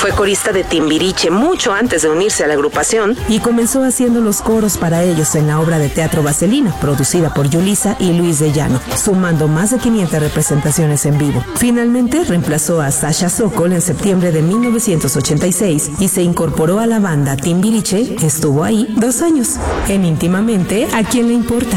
Fue corista de Timbiriche mucho antes de unirse a la agrupación y comenzó haciendo los coros para ellos en la obra de teatro Vaselina, producida por Yulisa y Luis de Llano, sumando más de 500 representaciones en vivo. Finalmente reemplazó a Sasha Sokol en septiembre de 1986 y se incorporó a la banda Timbiriche. Estuvo ahí 2 años. En Íntimamente, ¿a quién le importa?